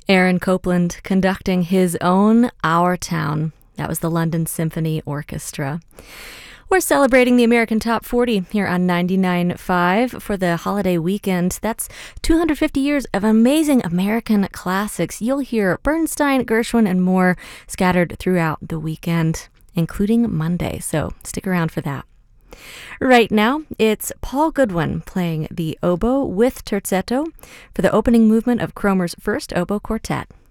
Aaron Copland conducting his own Our Town. That was the London Symphony Orchestra. We're celebrating the American Top 40 here on 99.5 for the holiday weekend. That's 250 years of amazing American classics. You'll hear Bernstein, Gershwin, and more scattered throughout the weekend, including Monday. So stick around for that. Right now, it's Paul Goodwin playing the oboe with terzetto for the opening movement of Cromer's first oboe quartet.